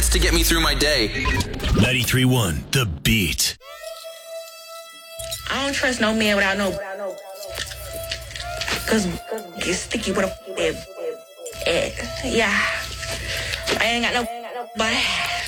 just to get me through my day. 93.1 The Beat. I don't trust no man without no. Cause get sticky with a. Yeah. I ain't got no. But.